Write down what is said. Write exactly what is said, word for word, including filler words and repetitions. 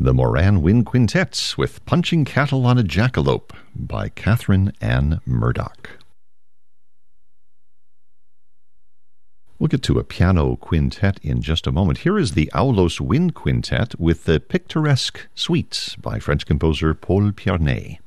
The Moran Wind Quintet with Punching Cattle on a Jackalope by Catherine Ann Murdoch. We'll get to a piano quintet in just a moment. Here is the Aulos Wind Quintet with the Picturesque Suites by French composer Paul Piarnet.